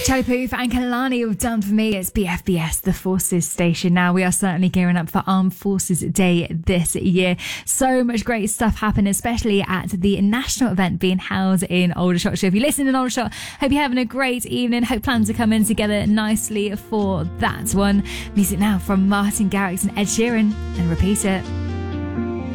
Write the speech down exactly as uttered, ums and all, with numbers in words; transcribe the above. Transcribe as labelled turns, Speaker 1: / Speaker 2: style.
Speaker 1: Charlie Puth and Kalani have done for me. It's B F B S, the Forces station. Now we are certainly gearing up for Armed Forces Day this year. So much great stuff happening, especially at the national event being held in Aldershot. So if you listen in Aldershot, hope you're having a great evening. Hope plans are coming together nicely for that one. Music now from Martin Garrix and Ed Sheeran, and Repeat It.